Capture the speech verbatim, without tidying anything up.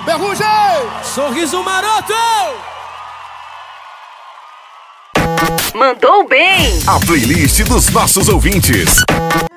Ferrugem! Sorriso maroto! Mandou bem! A playlist dos nossos ouvintes.